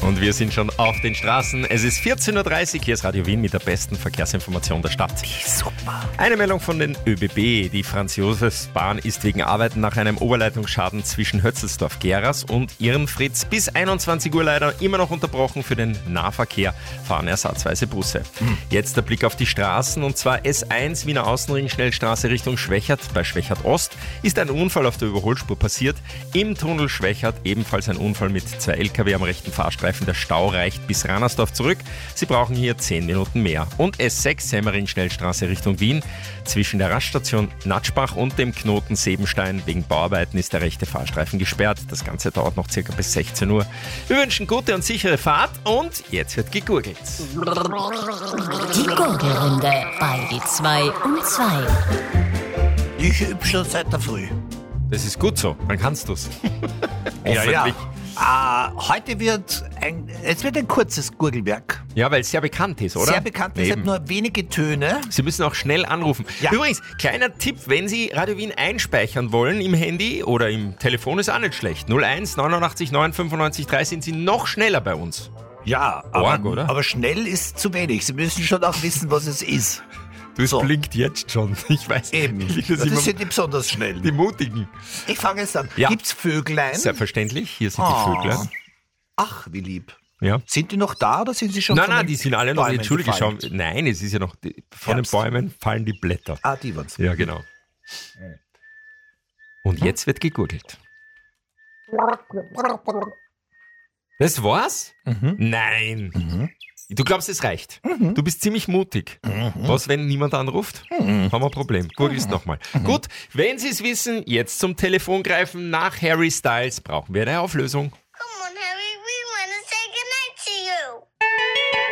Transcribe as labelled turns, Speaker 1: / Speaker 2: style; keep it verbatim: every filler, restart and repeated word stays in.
Speaker 1: Und wir sind schon auf den Straßen. Es ist vierzehn Uhr dreißig, hier ist Radio Wien mit der besten Verkehrsinformation der Stadt.
Speaker 2: Super.
Speaker 1: Eine Meldung von den ÖBB. Die Franz-Josefs-Bahn ist wegen Arbeiten nach einem Oberleitungsschaden zwischen Hötzelsdorf-Geras und Irrenfritz bis einundzwanzig Uhr leider immer noch unterbrochen. Für den Nahverkehr fahren ersatzweise Busse. Hm. Jetzt der Blick auf die Straßen, und zwar S eins Wiener Außenring Schnellstraße Richtung Schwächert. Bei Schwächert Ost ist ein Unfall auf der Überholspur passiert. Im Tunnel Schwächert ebenfalls ein Unfall mit zwei L K W am rechten Fahrstreifen. Der Stau reicht bis Ranersdorf zurück. Sie brauchen hier zehn Minuten mehr. Und S sechs Semmering Schnellstraße Richtung Wien. Zwischen der Raststation Natschbach und dem Knoten Sebenstein wegen Bauarbeiten ist der rechte Fahrstreifen gesperrt. Das Ganze dauert noch circa bis sechzehn Uhr. Wir wünschen gute und sichere Fahrt und jetzt wird gegurgelt.
Speaker 3: Die Gurgelrunde bei die zwei um zwei.
Speaker 2: Ich übe schon seit der Früh.
Speaker 1: Das ist gut so, dann kannst du's.
Speaker 2: Ja, ja.
Speaker 1: Hoffentlich.
Speaker 2: Ah, heute wird ein, es wird ein kurzes Gurgelwerk.
Speaker 1: Ja, weil es sehr bekannt ist, oder?
Speaker 2: Sehr bekannt, es hat
Speaker 1: Eben.
Speaker 2: nur wenige Töne.
Speaker 1: Sie müssen auch schnell anrufen.
Speaker 2: Ja.
Speaker 1: Übrigens, kleiner Tipp, wenn Sie Radio Wien einspeichern wollen im Handy oder im Telefon, ist auch nicht schlecht. null eins neunundachtzig neun fünfundneunzig drei sind Sie noch schneller bei uns.
Speaker 2: Ja, aber,
Speaker 1: Org, oder?
Speaker 2: aber schnell ist zu wenig. Sie müssen schon auch wissen, was es ist.
Speaker 1: Du, es
Speaker 2: So.
Speaker 1: blinkt jetzt schon. Ich weiß
Speaker 2: Eben.
Speaker 1: Ich
Speaker 2: Das,
Speaker 1: das immer
Speaker 2: sind die besonders schnell.
Speaker 1: die Mutigen.
Speaker 2: Ich fange jetzt an.
Speaker 1: Ja.
Speaker 2: Gibt's Vöglein?
Speaker 1: Selbstverständlich, hier sind
Speaker 2: Ah.
Speaker 1: die Vöglein.
Speaker 2: Ach, wie lieb.
Speaker 1: Ja.
Speaker 2: Sind die noch da oder sind sie schon
Speaker 1: Nein,
Speaker 2: von
Speaker 1: nein,
Speaker 2: den
Speaker 1: die sind alle noch.
Speaker 2: Bäumen
Speaker 1: Entschuldige, schau.
Speaker 2: gefallen?
Speaker 1: Nein, es ist ja noch. Die, von
Speaker 2: Herbst.
Speaker 1: den Bäumen fallen die Blätter.
Speaker 2: Ah, die waren's.
Speaker 1: Ja, genau. Und jetzt wird gegurgelt. Das war's?
Speaker 2: Mhm.
Speaker 1: Nein. Du glaubst, es reicht. Du bist ziemlich mutig. Was, wenn niemand anruft? Haben wir ein Problem. Gurgelst nochmal. Gut, wenn Sie es wissen, jetzt zum Telefon greifen. Nach Harry Styles brauchen wir eine Auflösung.